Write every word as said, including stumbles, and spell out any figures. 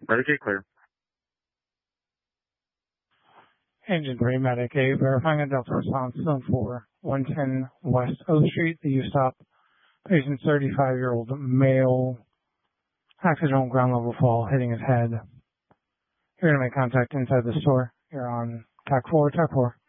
Medicaid clear. Engine three, Medic eight, verifying a Delta response zone four, one ten West O Street, the U-Stop. Patient thirty-five-year-old male, accidental ground level fall, hitting his head. You're going to make contact inside the store. You're on T A C four, T A C four.